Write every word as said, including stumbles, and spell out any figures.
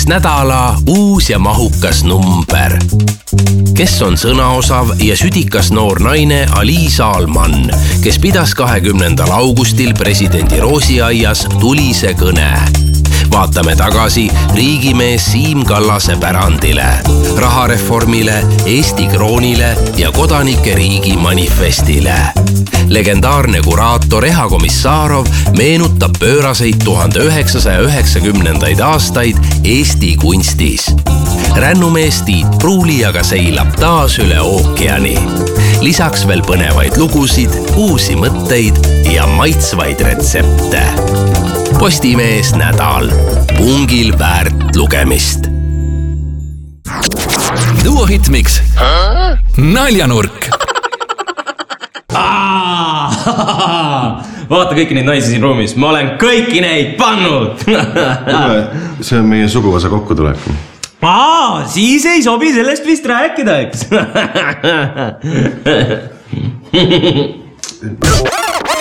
näiteks nädala uus ja mahukas number. Kes on sõnaosav ja südikas noor naine Ali Salman, kes pidas kahekümnendal augustil presidendi Roosiaias tulise kõne. Vaatame tagasi riigimees Siim Kallase pärandile, rahareformile, Eesti kroonile ja kodanike riigi manifestile. Legendaarne kuraator Eha Komissarov meenutab pööraseid tuhande üheksasaja üheksakümnendaid aastaid Eesti kunstis. Rännumees Tiit Pruuli aga seilab taas üle ookeani. Lisaks veel põnevaid lugusid, uusi mõtteid ja maitsvaid retsepte. Postimees nädal. Pungil väärt lugemist. Duo Hitmix. Naljanurk. Vaata kõiki neid naisi siin ruumis. Ma olen kõiki neid pannud. See on meie suguvõsa kokkutulek. Aa, siis ei sobi sellest vist rääkida, eks?